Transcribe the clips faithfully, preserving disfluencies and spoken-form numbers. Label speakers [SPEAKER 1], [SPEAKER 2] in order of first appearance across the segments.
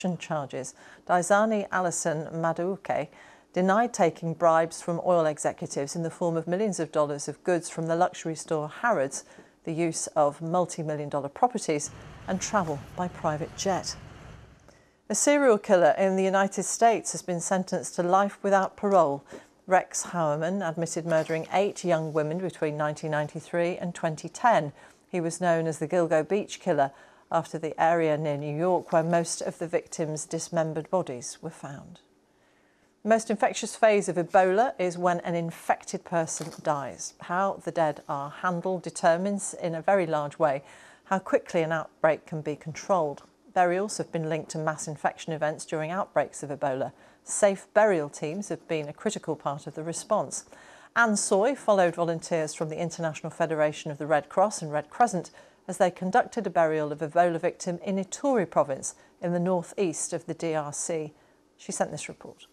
[SPEAKER 1] charges. Daizani Alison Madueke denied taking bribes from oil executives in the form of millions of dollars of goods from the luxury store Harrods, the use of multi-million dollar properties and travel by private jet. A serial killer in the United States has been sentenced to life without parole. Rex Heuermann admitted murdering eight young women between nineteen ninety-three and twenty ten. He was known as the Gilgo Beach Killer after the area near New York where most of the victims' dismembered bodies were found. The most infectious phase of Ebola is when an infected person dies. How the dead are handled determines in a very large way how quickly an outbreak can be controlled. Burials have been linked to mass infection events during outbreaks of Ebola. Safe burial teams have been a critical part of the response. Anne Soy followed volunteers from the International Federation of the Red Cross and Red Crescent as they conducted a burial of Ebola victim in Ituri province in the northeast of the D R C. She sent this report.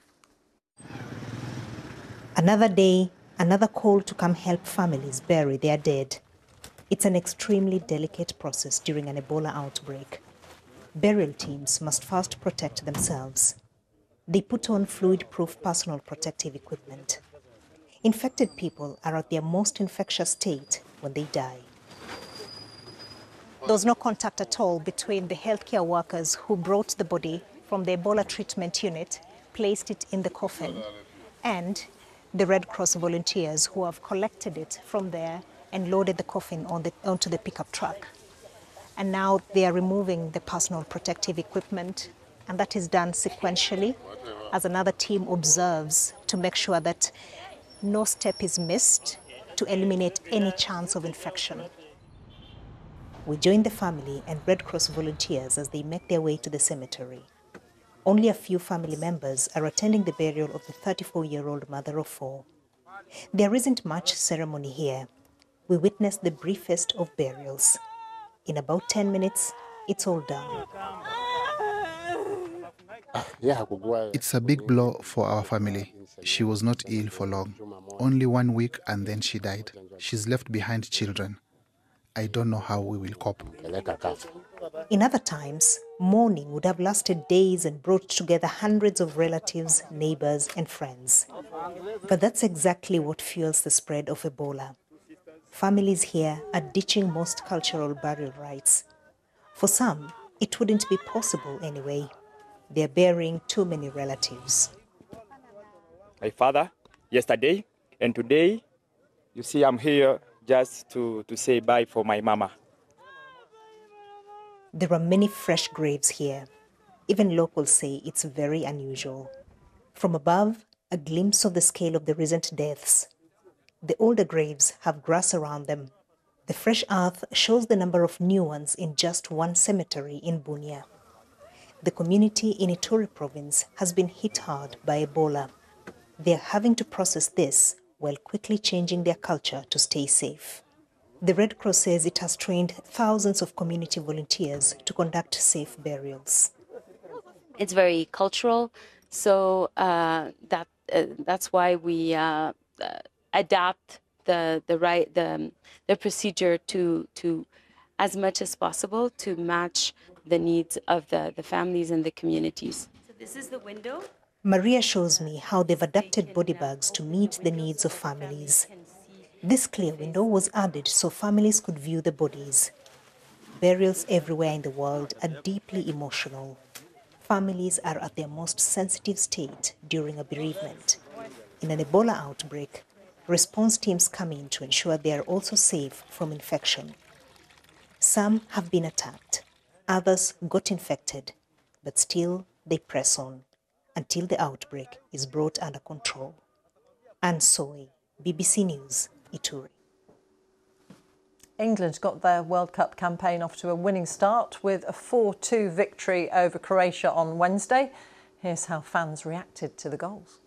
[SPEAKER 2] Another day, another call to come help families bury their dead. It's an extremely delicate process during an Ebola outbreak. Burial teams must first protect themselves. They put on fluid-proof personal protective equipment. Infected people are at their most infectious state when they die. There was no contact at all between the healthcare workers who brought the body from the Ebola treatment unit, placed it in the coffin, and the Red Cross volunteers who have collected it from there and loaded the coffin on the, onto the pickup truck. And now they are removing the personal protective equipment, and that is done sequentially as another team observes to make sure that no step is missed to eliminate any chance of infection. We join the family and Red Cross volunteers as they make their way to the cemetery. Only a few family members are attending the burial of the thirty-four-year-old mother of four. There isn't much ceremony here. We witness the briefest of burials. In about ten minutes, it's all done.
[SPEAKER 3] It's a big blow for our family. She was not ill for long, only one week, and then she died. She's left behind children. I don't know how we will cope.
[SPEAKER 2] In other times, mourning would have lasted days and brought together hundreds of relatives, neighbors, and friends. But that's exactly what fuels the spread of Ebola. Families here are ditching most cultural burial rites. For some, it wouldn't be possible anyway. They're burying too many relatives.
[SPEAKER 4] My father, yesterday, and today, you see I'm here just to, to say bye for my mama.
[SPEAKER 2] There are many fresh graves here. Even locals say it's very unusual. From above, a glimpse of the scale of the recent deaths. The older graves have grass around them. The fresh earth shows the number of new ones in just one cemetery in Bunia. The community in Ituri province has been hit hard by Ebola. They're having to process this while quickly changing their culture to stay safe. The Red Cross says it has trained thousands of community volunteers to conduct safe burials.
[SPEAKER 5] It's very cultural, so uh, that uh, that's why we uh, uh, adapt the the right the the procedure to to as much as possible to match the needs of the the families and the communities. So this is the window.
[SPEAKER 2] Maria shows me how they've adapted body bags to meet the needs of families. This clear window was added so families could view the bodies. Burials everywhere in the world are deeply emotional. Families are at their most sensitive state during a bereavement. In an Ebola outbreak, response teams come in to ensure they are also safe from infection. Some have been attacked, others got infected, but still they press on until the outbreak is brought under control. Anne Soy, B B C News, Ituri.
[SPEAKER 1] England got their World Cup campaign off to a winning start with a four two victory over Croatia on Wednesday. Here's how fans reacted to the goals.